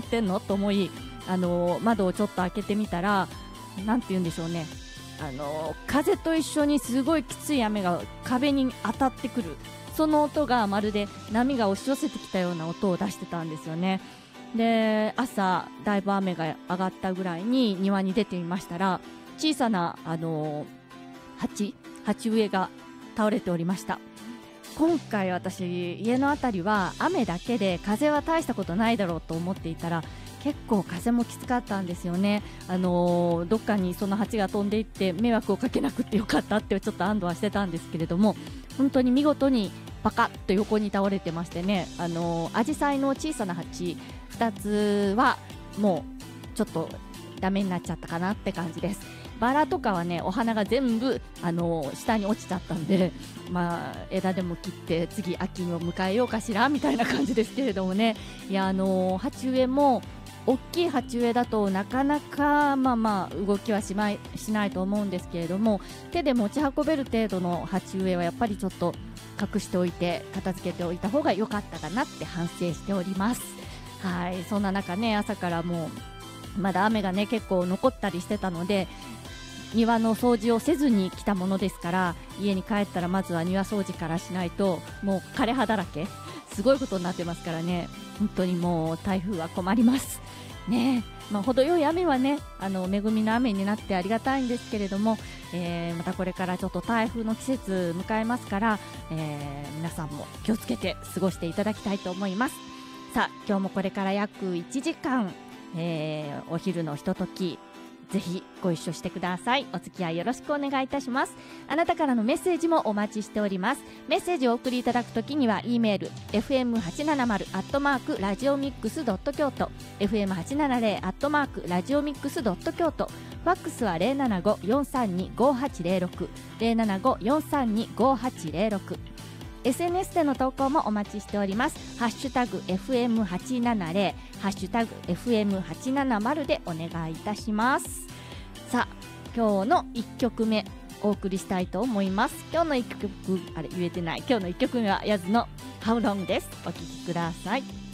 ってんのと思い、窓をちょっと開けてみたら、なんて言うんでしょうね、風と一緒にすごいきつい雨が壁に当たってくる、その音がまるで波が押し寄せてきたような音を出してたんですよね。で、朝だいぶ雨が上がったぐらいに庭に出てみましたら、小さな鉢植えが倒れておりました。今回私、家のあたりは雨だけで風は大したことないだろうと思っていたら、結構風もきつかったんですよね。どっかにその鉢が飛んでいって迷惑をかけなくてよかったってちょっと安堵はしてたんですけれども、本当に見事にパカッと横に倒れてましてね、アジサイの小さな鉢2つはもうちょっとダメになっちゃったかなって感じです。バラとかはね、お花が全部下に落ちちゃったんで、枝でも切って次秋を迎えようかしらみたいな感じですけれどもね。いや、鉢植えも大きい鉢植えだとなかなか動きはしないと思うんですけれども、手で持ち運べる程度の鉢植えはやっぱりちょっと隠しておいて片付けておいた方が良かったかなって反省しております。はい、そんな中ね、朝からもうまだ雨がね結構残ったりしてたので、庭の掃除をせずに来たものですから、家に帰ったらまずは庭掃除からしないと、もう枯れ葉だらけ、すごいことになってますからね。本当にもう台風は困りますね。程よい雨はね、恵みの雨になってありがたいんですけれども、またこれからちょっと台風の季節迎えますから、皆さんも気をつけて過ごしていただきたいと思います。さあ、今日もこれから約1時間、お昼のひととき、ぜひご一緒してください。お付き合いよろしくお願いいたします。あなたからのメッセージもお待ちしております。メッセージをお送りいただくときには E メール fm870@radiomix.kyoto fm870@radiomix.kyoto、 ファックスは 075-432-5806 075-432-5806。SNS での投稿もお待ちしております。ハッシュタグ FM870、ハッシュタグ FM870 でお願いいたします。さあ、今日の1曲目お送りしたいと思います。今日の1曲、今日の1曲目はヤズの How Long です。お聴きください。